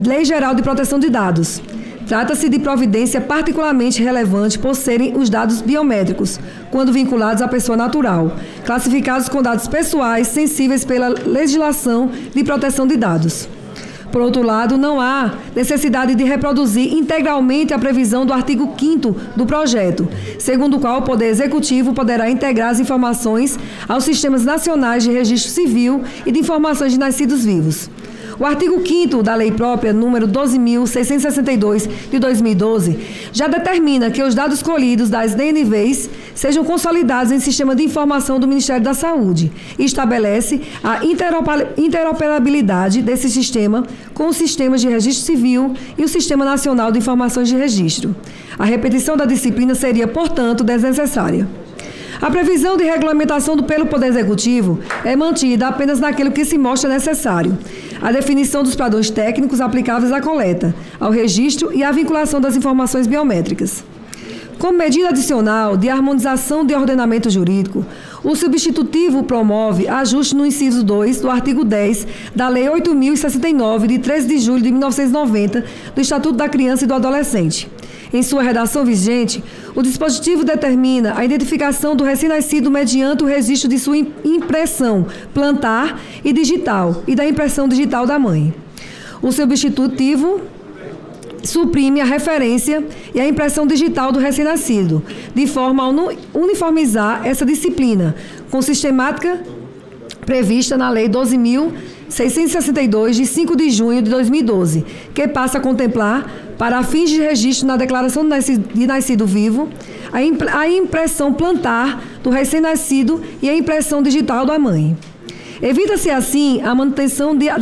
Lei Geral de Proteção de Dados. Trata-se de providência particularmente relevante por serem os dados biométricos, quando vinculados à pessoa natural, classificados com dados pessoais sensíveis pela legislação de proteção de dados. Por outro lado, não há necessidade de reproduzir integralmente a previsão do artigo 5º do projeto, segundo o qual o Poder Executivo poderá integrar as informações aos sistemas nacionais de registro civil e de informações de nascidos vivos. O artigo 5º da Lei Própria, número 12.662, de 2012, já determina que os dados colhidos das DNVs sejam consolidados em sistema de informação do Ministério da Saúde e estabelece a interoperabilidade desse sistema com os sistemas de registro civil e o Sistema Nacional de Informações de Registro. A repetição da disciplina seria, portanto, desnecessária. A previsão de regulamentação pelo Poder Executivo é mantida apenas naquilo que se mostra necessário. A definição dos padrões técnicos aplicáveis à coleta, ao registro e à vinculação das informações biométricas. Como medida adicional de harmonização de ordenamento jurídico, o substitutivo promove ajuste no inciso 2 do artigo 10 da Lei 8.069, de 13 de julho de 1990, do Estatuto da Criança e do Adolescente. Em sua redação vigente, o dispositivo determina a identificação do recém-nascido mediante o registro de sua impressão plantar e digital e da impressão digital da mãe. O substitutivo suprime a referência e a impressão digital do recém-nascido, de forma a uniformizar essa disciplina, com sistemática prevista na Lei 12.662, de 5 de junho de 2012, que passa a contemplar, para fins de registro na declaração de nascido vivo, a impressão plantar do recém-nascido e a impressão digital da mãe. Evita-se, assim, a manutenção de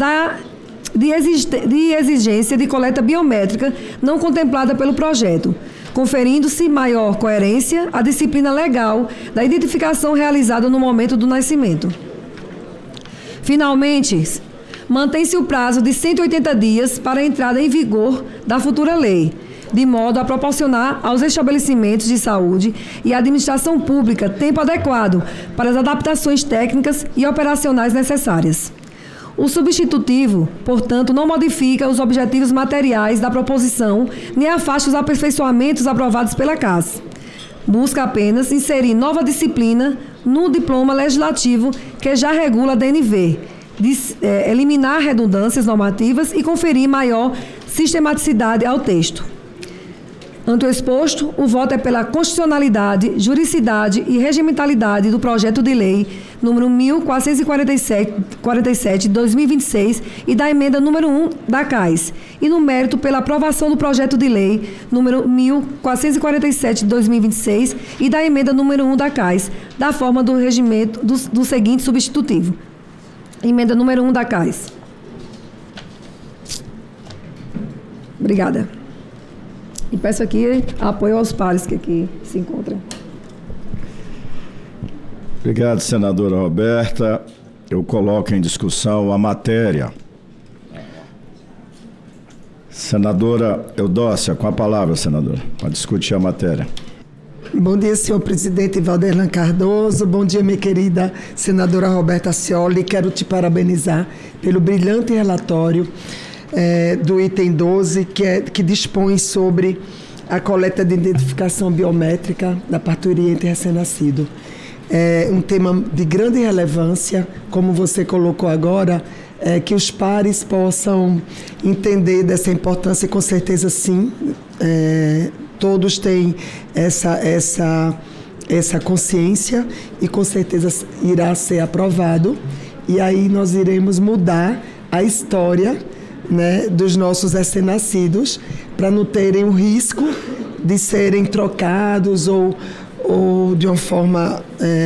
exigência de coleta biométrica não contemplada pelo projeto, conferindo-se maior coerência à disciplina legal da identificação realizada no momento do nascimento. Finalmente, mantém-se o prazo de 180 dias para a entrada em vigor da futura lei, de modo a proporcionar aos estabelecimentos de saúde e à administração pública tempo adequado para as adaptações técnicas e operacionais necessárias. O substitutivo, portanto, não modifica os objetivos materiais da proposição nem afasta os aperfeiçoamentos aprovados pela CAS. Busca apenas inserir nova disciplina no diploma legislativo que já regula a DNV, eliminar redundâncias normativas e conferir maior sistematicidade ao texto. Ante o exposto, o voto é pela constitucionalidade, juridicidade e regimentalidade do projeto de lei número 1447 de 2026 e da emenda número 1 da CAS, e no mérito pela aprovação do projeto de lei número 1447 de 2026 e da emenda número 1 da CAS, da forma do regimento do seguinte substitutivo. Emenda número 1 da CAS. Obrigada. E peço aqui apoio aos pares que aqui se encontram. Obrigado, senadora Roberta. Eu coloco em discussão a matéria. Senadora Eudócia, com a palavra, senadora, para discutir a matéria. Bom dia, senhor presidente Valderlan Cardoso. Bom dia, minha querida senadora Roberta Cioli. Quero te parabenizar pelo brilhante relatório do item 12, que dispõe sobre a coleta de identificação biométrica da parturia entre recém-nascido. É um tema de grande relevância, como você colocou agora, que os pares possam entender dessa importância, e com certeza sim, todos têm essa consciência e com certeza irá ser aprovado, e aí nós iremos mudar a história, né, dos nossos recém-nascidos, para não terem o risco de serem trocados ou de uma forma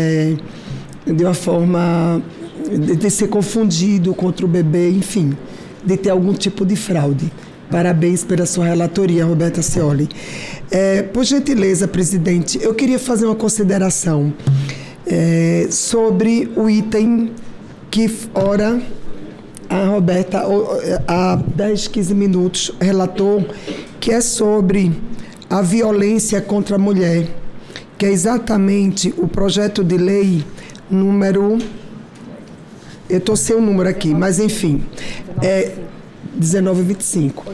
de ser confundido contra o bebê, enfim, de ter algum tipo de fraude. Parabéns pela sua relatoria, Roberta Cioli. Por gentileza, presidente, eu queria fazer uma consideração sobre o item que, ora, a Roberta, há 10, 15 minutos, relatou, que é sobre a violência contra a mulher, que é exatamente o projeto de lei número... Eu estou sem o número aqui, mas enfim, 1925.